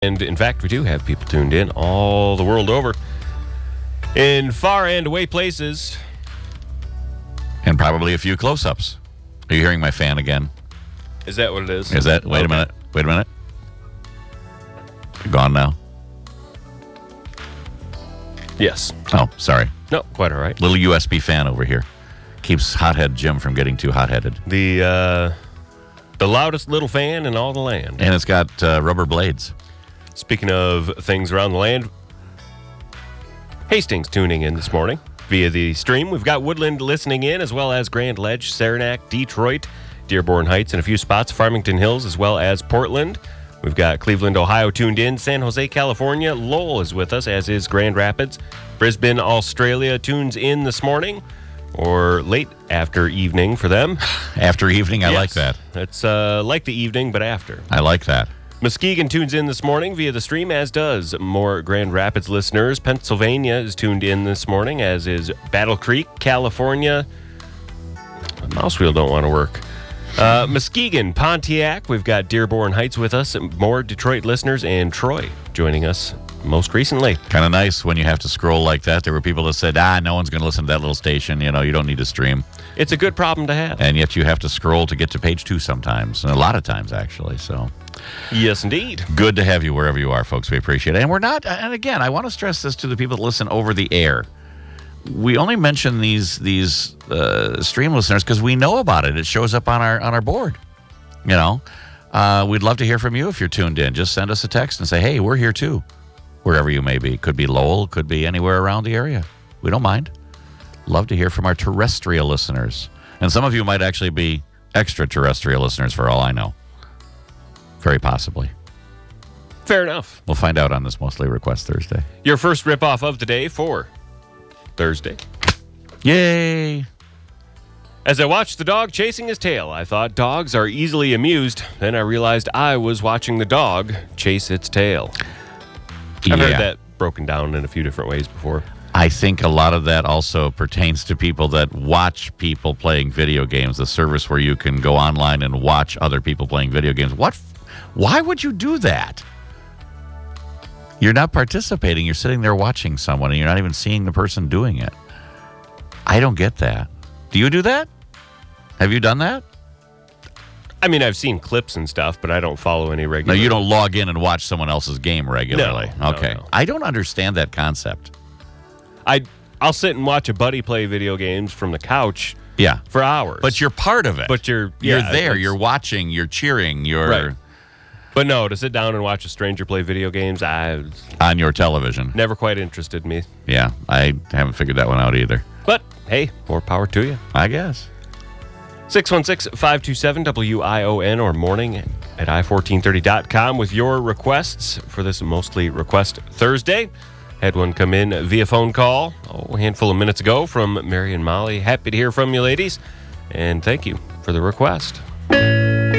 And in fact, we do have people tuned in all the world over in far and away places. And probably a few close-ups. Are you hearing my fan again? Is that what it is? Is that? Wait a minute. Wait a minute. You're gone now? Yes. Oh, sorry. No, quite all right. Little USB fan over here. Keeps Hothead Jim from getting too hot-headed. The loudest little fan in all the land. And it's got rubber blades. Speaking of things around the land, Hastings tuning in this morning via the stream. We've got Woodland listening in, as well as Grand Ledge, Saranac, Detroit, Dearborn Heights, and a few spots, Farmington Hills, as well as Portland. We've got Cleveland, Ohio tuned in, San Jose, California. Lowell is with us, as is Grand Rapids. Brisbane, Australia tunes in this morning, or late after evening for them. After evening, I like that. It's like the evening, but after. I like that. Muskegon tunes in this morning via the stream, as does more Grand Rapids listeners. Pennsylvania is tuned in this morning, as is Battle Creek, California. The mouse wheel don't want to work. Muskegon, Pontiac. We've got Dearborn Heights with us. More Detroit listeners, and Troy joining us most recently. Kind of nice when you have to scroll like that. There were people that said, no one's going to listen to that little station. You know, you don't need to stream. It's a good problem to have. And yet you have to scroll to get to page 2 sometimes. And a lot of times, actually. So, yes, indeed. Good to have you wherever you are, folks. We appreciate it. And we're not, and again, I want to stress this to the people that listen over the air. We only mention these stream listeners because we know about it. It shows up on our board. You know, we'd love to hear from you if you're tuned in. Just send us a text and say, hey, we're here too, wherever you may be. Could be Lowell, could be anywhere around the area. We don't mind. Love to hear from our terrestrial listeners. And some of you might actually be extraterrestrial listeners for all I know. Very possibly. Fair enough. We'll find out on this Mostly Request Thursday. Your first ripoff of the day for Thursday. Yay! As I watched the dog chasing his tail, I thought dogs are easily amused. Then I realized I was watching the dog chase its tail. I've heard that broken down in a few different ways before. I think a lot of that also pertains to people that watch people playing video games, the service where you can go online and watch other people playing video games. Why would you do that? You're not participating. You're sitting there watching someone, and you're not even seeing the person doing it. I don't get that. Do you do that? Have you done that? I mean, I've seen clips and stuff, but I don't follow any regular. No, you don't log in and watch someone else's game regularly. No, okay. No. I don't understand that concept. I'll sit and watch a buddy play video games from the couch. Yeah. For hours. But you're part of it. But you're there. You're watching. You're cheering. You're right. But no, to sit down and watch a stranger play video games, on your television. Never quite interested me. Yeah, I haven't figured that one out either. But hey, more power to you. I guess. 616-527-WION or morning at i1430.com with your requests for this Mostly Request Thursday. Had one come in via phone call a handful of minutes ago from Mary and Molly. Happy to hear from you, ladies, and thank you for the request.